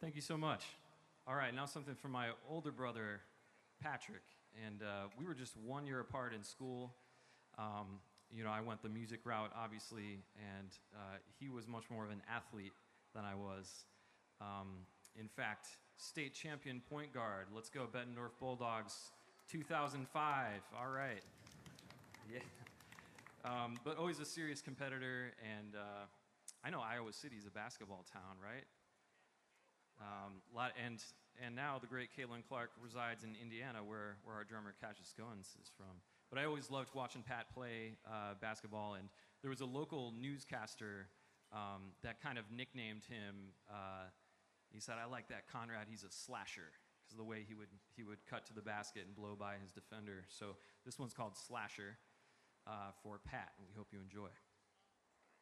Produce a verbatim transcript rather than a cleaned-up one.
Thank you so much. All right, now something from my older brother, Patrick. And uh, we were just one year apart in school. Um, you know, I went the music route, obviously, and uh, he was much more of an athlete than I was. Um, in fact, state champion point guard. Let's go, Bettendorf Bulldogs, two thousand five. All right. Yeah. Um, but always a serious competitor, and uh, I know Iowa City is a basketball town, right? Um, lot, and and now the great Caitlin Clark resides in Indiana, where, where our drummer Cassius Goins is from. But I always loved watching Pat play uh, basketball, and there was a local newscaster um, that kind of nicknamed him. Uh, he said, "I like that Conrad. He's a slasher," because of the way he would he would cut to the basket and blow by his defender. So this one's called Slasher uh, for Pat, and we hope you enjoy.